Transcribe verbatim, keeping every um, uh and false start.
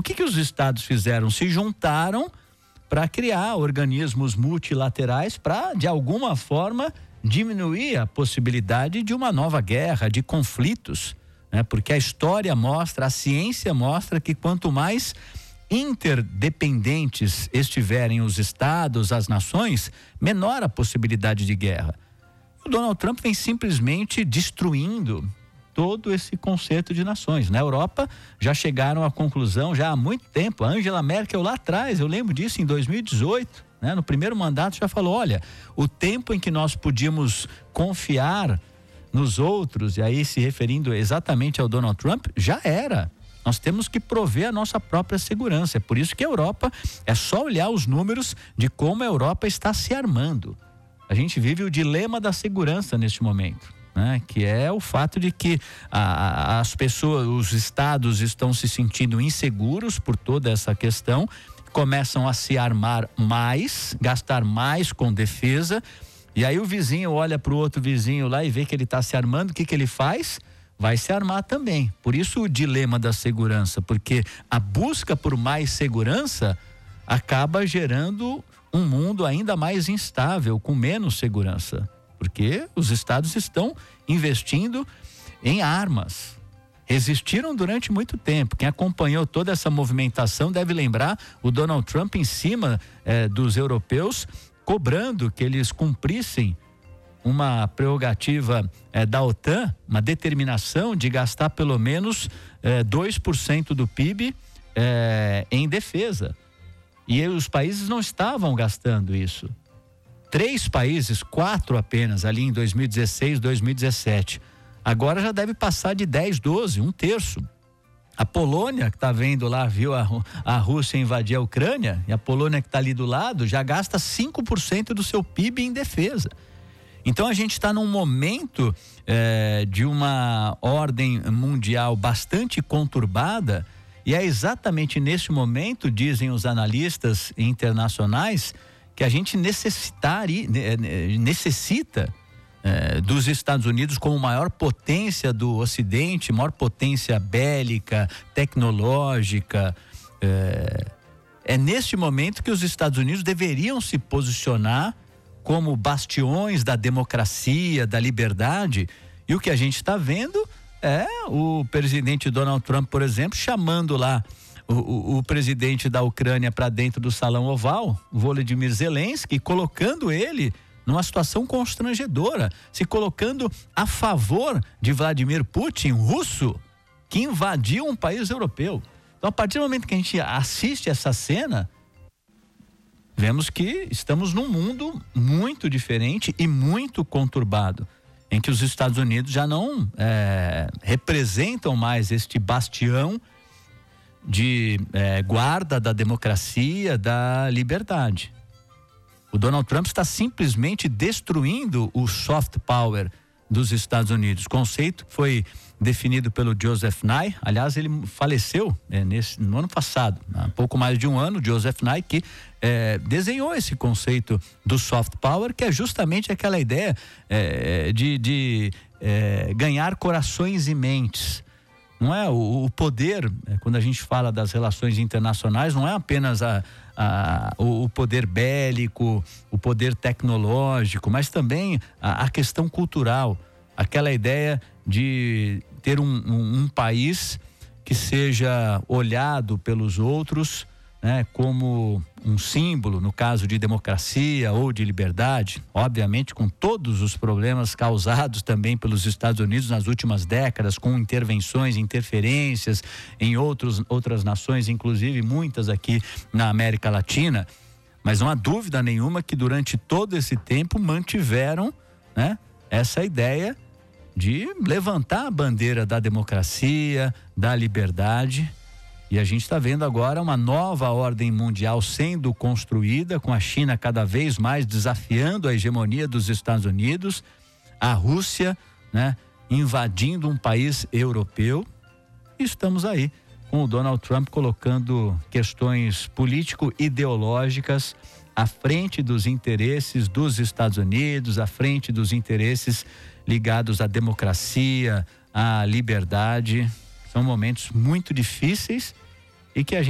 que que os estados fizeram? Se juntaram para criar organismos multilaterais para, de alguma forma, diminuir a possibilidade de uma nova guerra, de conflitos, né? Porque a história mostra, a ciência mostra que quanto mais interdependentes estiverem os estados, as nações, menor a possibilidade de guerra. O Donald Trump vem simplesmente destruindo todo esse conceito de nações. Na Europa já chegaram à conclusão já há muito tempo. A Angela Merkel lá atrás, eu lembro disso em dois mil e dezoito, né? No primeiro mandato já falou, olha, o tempo em que nós podíamos confiar nos outros, e aí se referindo exatamente ao Donald Trump, já era. Nós temos que prover a nossa própria segurança. É por isso que a Europa, é só olhar os números de como a Europa está se armando. A gente vive o dilema da segurança neste momento, né? Que é o fato de que a, as pessoas, os estados estão se sentindo inseguros por toda essa questão, começam a se armar mais, gastar mais com defesa, e aí o vizinho olha para o outro vizinho lá e vê que ele está se armando, o que que ele faz? Vai se armar também. Por isso o dilema da segurança, porque a busca por mais segurança acaba gerando um mundo ainda mais instável, com menos segurança, porque os estados estão investindo em armas. Resistiram durante muito tempo. Quem acompanhou toda essa movimentação deve lembrar o Donald Trump em cima eh, dos europeus, cobrando que eles cumprissem uma prerrogativa eh, da OTAN, uma determinação de gastar pelo menos eh, dois por cento do P I B eh, em defesa. E os países não estavam gastando isso. Três países, quatro apenas, ali em dois mil e dezesseis, dois mil e dezessete. Agora já deve passar de dez, doze, um terço. A Polônia, que está vendo lá, viu a, a Rússia invadir a Ucrânia, e a Polônia que está ali do lado, já gasta cinco por cento do seu P I B em defesa. Então a gente está num momento eh, de uma ordem mundial bastante conturbada, e é exatamente nesse momento, dizem os analistas internacionais, que a gente necessitaria, necessita eh, dos Estados Unidos como maior potência do Ocidente, maior potência bélica, tecnológica. Eh, é neste momento que os Estados Unidos deveriam se posicionar como bastiões da democracia, da liberdade, e o que a gente está vendo é o presidente Donald Trump, por exemplo, chamando lá o, o, o presidente da Ucrânia para dentro do salão oval, Volodymyr Zelensky, colocando ele numa situação constrangedora, se colocando a favor de Vladimir Putin, russo, que invadiu um país europeu. Então, a partir do momento que a gente assiste essa cena, vemos que estamos num mundo muito diferente e muito conturbado, em que os Estados Unidos já não é, representam mais este bastião de é, guarda da democracia, da liberdade. O Donald Trump está simplesmente destruindo o soft power dos Estados Unidos, conceito que foi definido pelo Joseph Nye. Aliás, ele faleceu é, nesse, no ano passado, há pouco mais de um ano, Joseph Nye, que é, desenhou esse conceito do soft power, que é justamente aquela ideia é, de, de é, ganhar corações e mentes. Não é o, o poder, é, quando a gente fala das relações internacionais, não é apenas a, a, o, o poder bélico, o poder tecnológico, mas também a, a questão cultural, aquela ideia de ter um, um, um país que seja olhado pelos outros, né, como um símbolo, no caso de democracia ou de liberdade, obviamente com todos os problemas causados também pelos Estados Unidos nas últimas décadas, com intervenções, interferências em outros, outras nações, inclusive muitas aqui na América Latina, mas não há dúvida nenhuma que durante todo esse tempo mantiveram, né, essa ideia de levantar a bandeira da democracia, da liberdade. E a gente está vendo agora uma nova ordem mundial sendo construída, com a China cada vez mais desafiando a hegemonia dos Estados Unidos, a Rússia, né, invadindo um país europeu. E estamos aí com o Donald Trump colocando questões político-ideológicas à frente dos interesses dos Estados Unidos, à frente dos interesses ligados à democracia, à liberdade. São momentos muito difíceis e que a gente